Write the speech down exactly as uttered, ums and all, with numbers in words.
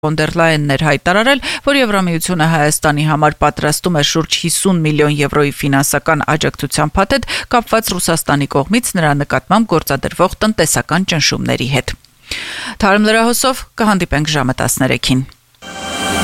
Ֆոն դեր Լայենն էր հայտարարել, որ Եվրամիությունը Հայաստանի համար պատրաստում է շուրջ հիսուն միլիոն եվրոյի ֆինանսական աջակցության փաթեթ կապված Ռուսաստանի կողմից նրա նկատմամբ գործադրվող տնտեսական ճնշումների հետ։ Թարմ լրահոսով կհանդիպենք ժամը տասներեքին։